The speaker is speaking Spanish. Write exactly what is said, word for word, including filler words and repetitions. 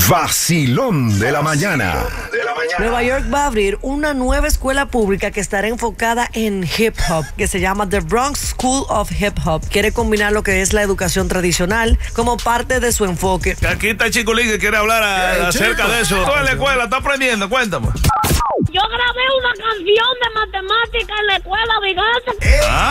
Vacilón de la mañana. Nueva York va a abrir una nueva escuela pública que estará enfocada en hip hop, que se llama The Bronx School of Hip Hop. Quiere combinar lo que es la educación tradicional como parte de su enfoque. Aquí está Chiculín que quiere hablar a, acerca chico. de eso. Tú en la escuela estás aprendiendo, cuéntame. Yo grabé una canción de matemática en la escuela, mi gata. Ah.